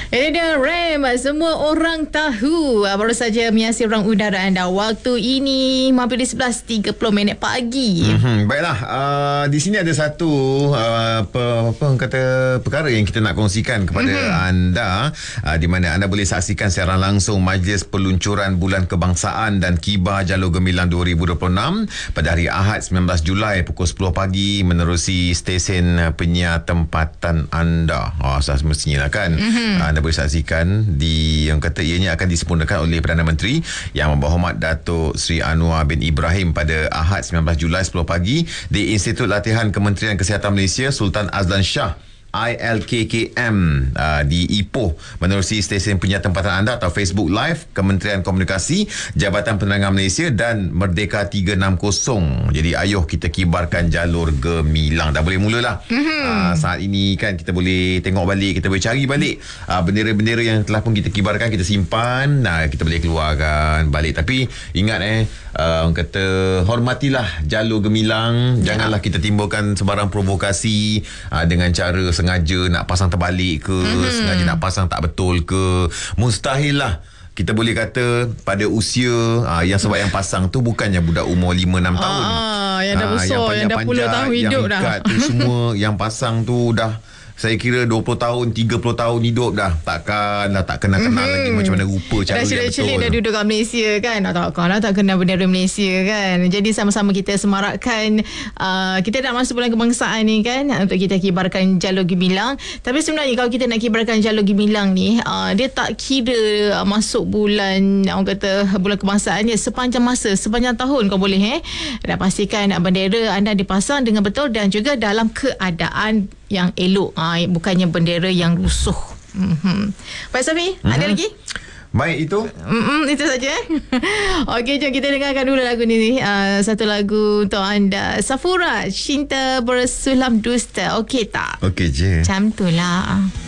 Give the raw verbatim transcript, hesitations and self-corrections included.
Ini dia Rem. Semua orang tahu. Baru saja menyiasat ruang udara anda. Waktu ini hampir di sebelas tiga puluh minit pagi. Mm-hmm. Baiklah, uh, di sini ada satu uh, apa, apa kata perkara yang kita nak kongsikan kepada mm-hmm. anda, uh, di mana anda boleh saksikan secara langsung majlis peluncuran Bulan Kebangsaan dan Kibar Jalur Gemilang dua ribu dua puluh enam pada hari Ahad sembilan belas Julai pukul sepuluh pagi menerusi stesen penyiar tempatan anda. Oh, asas mestinya lah kan. Mm-hmm. Uh, anda boleh saksikan di yang kata ianya akan disempurnakan oleh Perdana Menteri Yang Berhormat Datuk Seri Anwar bin Ibrahim pada Ahad sembilan belas Julai sepuluh pagi di Institut Latihan Kementerian Kesihatan Malaysia Sultan Azlan Shah I L K K M uh, di Ipoh menerusi stesen penyiar tempatan anda atau Facebook Live Kementerian Komunikasi, Jabatan Penerangan Malaysia dan Merdeka tiga enam kosong. Jadi ayuh kita kibarkan jalur gemilang. Dah boleh mulalah. Mm-hmm. Uh, saat ini kan kita boleh tengok balik, kita boleh cari balik uh, bendera-bendera yang telah pun kita kibarkan, kita simpan. Nah, kita boleh keluarkan balik. Tapi ingat eh uh, orang kata hormatilah jalur gemilang. Ya. Janganlah kita timbulkan sebarang provokasi uh, dengan cara sengaja nak pasang terbalik ke, mm-hmm. sengaja nak pasang tak betul ke. Mustahil lah kita boleh kata pada usia aa, yang sebab yang pasang tu bukannya budak umur lima enam tahun. Ah, yang dah besar, yang, yang dah puluh tahun hidup dah. Yang ikat tu semua yang pasang tu dah saya kira dua puluh tahun, tiga puluh tahun hidup dah. Takkan lah, tak kenal-kenal mm-hmm. lagi macam mana rupa cara dah yang betul. Dah dah duduk kat Malaysia kan. Takkan lah tak kenal bendera Malaysia kan. Jadi sama-sama kita semarakkan uh, kita dah masuk bulan kebangsaan ni kan, untuk kita kibarkan jalur gemilang. Tapi sebenarnya kalau kita nak kibarkan jalur gemilang ni, uh, dia tak kira uh, masuk bulan, orang kata bulan kebangsaan ni, sepanjang masa, sepanjang tahun kau boleh eh. Dah pastikan bendera anda dipasang dengan betul dan juga dalam keadaan yang elok, ha, bukannya bendera yang rusuh. Mm-hmm. Baik Safi, mm-hmm. ada lagi? Baik, itu Mm-mm, itu saja. Okey, jom kita dengarkan dulu lagu ni. Uh, satu lagu untuk anda, Safura, Cinta Bersulam Dusta. Okey tak? Okey je. Macam tu lah.